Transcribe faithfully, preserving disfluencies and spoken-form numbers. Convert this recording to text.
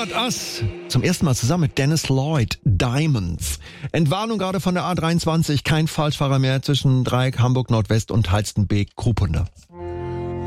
Not Us. Zum ersten Mal zusammen mit Dennis Lloyd. Diamonds. Entwarnung gerade von der A dreiundzwanzig. Kein Falschfahrer mehr zwischen Dreieck, Hamburg Nordwest und Halstenbeek-Krupunder.